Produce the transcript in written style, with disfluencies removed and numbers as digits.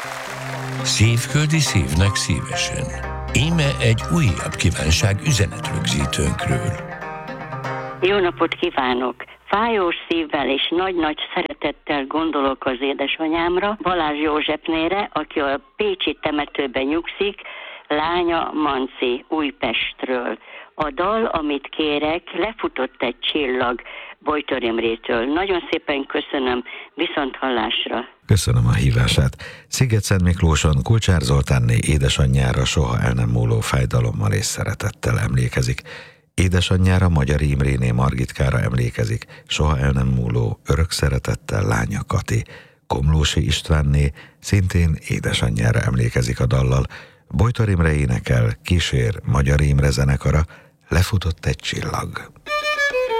Szívföldi szívnek szívesen. Íme egy újabb kívánság üzenetrögzítőnkről. Jó napot kívánok! Fájós szívvel és nagy-nagy szeretettel gondolok az édesanyámra, Balázs Józsefnére, aki a pécsi temetőben nyugszik, lánya Manci Újpestről. A dal, amit kérek, Lefutott egy csillag Bojtor Imrétől. Nagyon szépen köszönöm, viszonthallásra. Köszönöm a hívását. Sziget-Szent Miklóson Kulcsár Zoltánné édesanyjára soha el nem múló fájdalommal és szeretettel emlékezik. Édesanyjára Magyar Imréné Margitkára emlékezik, soha el nem múló örök szeretettel lánya Kati. Komlósi Istvánné szintén édesanyjára emlékezik a dallal. Bojtor Imre énekel, kísér Magyar Imre zenekara, Lefutott egy csillag.